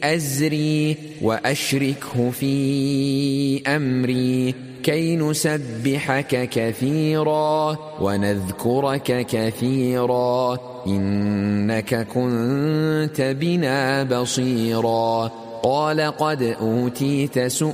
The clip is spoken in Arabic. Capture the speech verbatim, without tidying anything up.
أزري وأشركه في أمري كي نسبحك كثيرا ونذكرك كثيرا إنك كنت بنا بصيرا قال قد أوتيت سؤالا